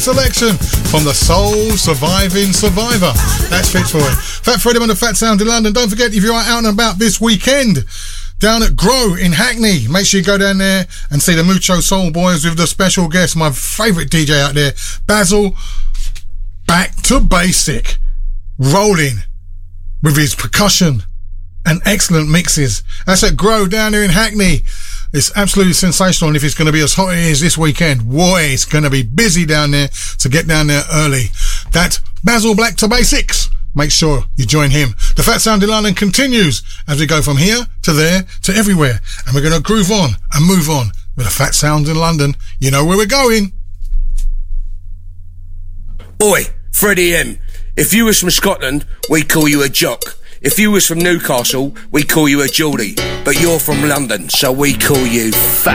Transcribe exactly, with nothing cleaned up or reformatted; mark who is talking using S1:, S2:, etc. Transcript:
S1: selection from the Soul Surviving Survivor. That's fit for it. Fat Freedom and the Fat Sound in London. Don't forget, if you are out and about this weekend down at Grow in Hackney, make sure you go down there and see the Mucho Soul Boys with the special guest, my favourite D J out there, Basil, back to basic, rolling with his percussion and excellent mixes. That's at Grow down there in Hackney. It's absolutely sensational, and if it's going to be as hot as it is this weekend, boy, it's going to be busy down there, so get down there early. That's Basil Black to Basics. Make sure you join him. The Fat Sound in London continues as we go from here to there to everywhere, and we're going to groove on and move on with the Fat Sound in London. You know where we're going.
S2: Oi, Freddie M. If you was from Scotland, we'd call you a jock. If you was from Newcastle, we call you a Geordie. But you're from London, so we call you Fat.